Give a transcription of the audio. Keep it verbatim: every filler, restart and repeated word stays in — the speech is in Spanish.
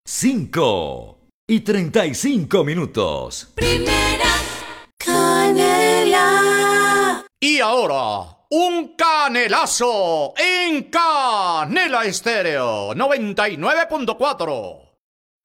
cinco y treinta y cinco minutos. Primera Canela. Y ahora, un canelazo en Canela Estéreo noventa y nueve punto cuatro.